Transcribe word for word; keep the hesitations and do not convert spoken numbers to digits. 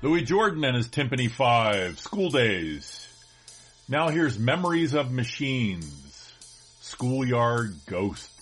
Louis Jordan and his Timpani Five, School Days. Now here's Memories of Machines, Schoolyard Ghosts.